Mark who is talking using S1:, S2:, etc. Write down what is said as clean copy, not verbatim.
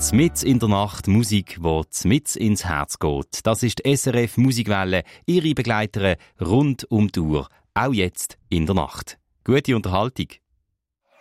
S1: Zmitz in der Nacht, Musik, die zmitz ins Herz geht. Das ist die SRF Musikwelle, ihre Begleiterin rund um die Uhr, auch jetzt in der Nacht. Gute Unterhaltung.